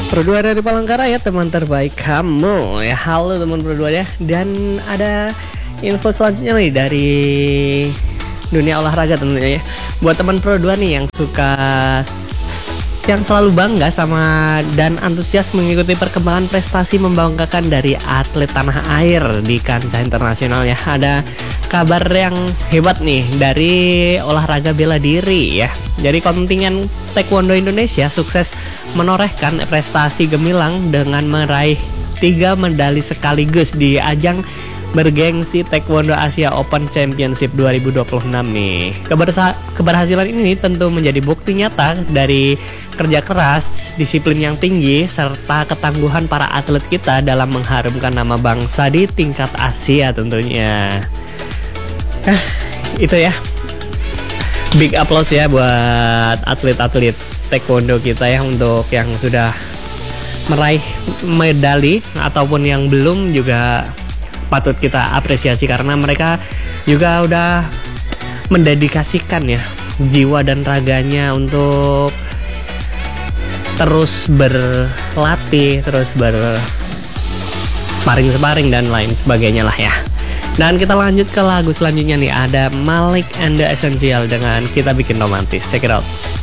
Pro 2 dari Palangkaraya, teman terbaik kamu ya. Halo teman Pro 2 ya. Dan ada info selanjutnya nih dari dunia olahraga tentunya ya. Buat teman Pro 2 nih yang suka, yang selalu bangga sama dan antusias mengikuti perkembangan prestasi membanggakan dari atlet tanah air di kancah internasional ya. Ada kabar yang hebat nih dari olahraga bela diri ya. Jadi kontingen Taekwondo Indonesia sukses menorehkan prestasi gemilang dengan meraih 3 medali sekaligus di ajang bergengsi Taekwondo Asia Open Championship 2026 nih. Keberhasilan ini tentu menjadi bukti nyata dari kerja keras, disiplin yang tinggi, serta ketangguhan para atlet kita dalam mengharumkan nama bangsa di tingkat Asia tentunya. Itu ya. Big applause ya buat atlet-atlet Taekwondo kita ya, untuk yang sudah meraih medali ataupun yang belum juga patut kita apresiasi karena mereka juga udah mendedikasikan ya jiwa dan raganya untuk terus berlatih, terus sparring dan lain sebagainya lah ya. Dan kita lanjut ke lagu selanjutnya nih, ada Malik and the Essential dengan Kita Bikin Romantis. Check it out.